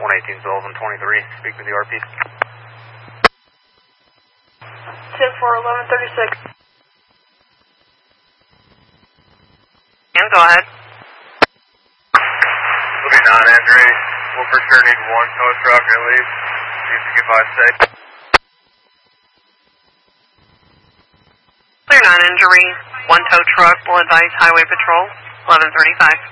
118 Sullivan 23, speak with the RP. 10-4-11-36. And go ahead. Will be 9 Andrew. We'll for sure need one tow truck at least. Needs to get by safe. Clear 9 injury. One tow truck will advise Highway Patrol. 1135.